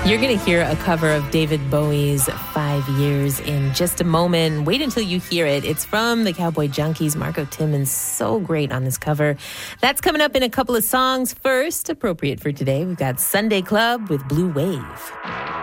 You're going to hear a cover of David Bowie's 5 Years in just a moment. Wait until you hear it. It's from the Cowboy Junkies. Marco Timmons, so great on this cover. That's coming up in a couple of songs. First, appropriate for today, we've got Sunday Club with Blue Wave.